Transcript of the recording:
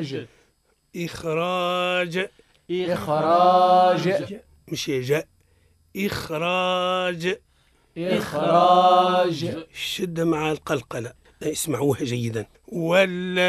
إخراج. إخراج. مش جاء. إخراج. إخراج. الشدة مع القلقلة، اسمعوها جيدا. ولا